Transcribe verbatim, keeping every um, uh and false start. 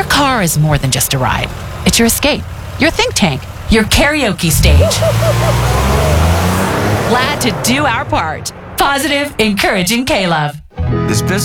Your car is more than just a ride. It's your escape, your think tank, your karaoke stage. Glad to do our part. Positive, encouraging K-Love. This business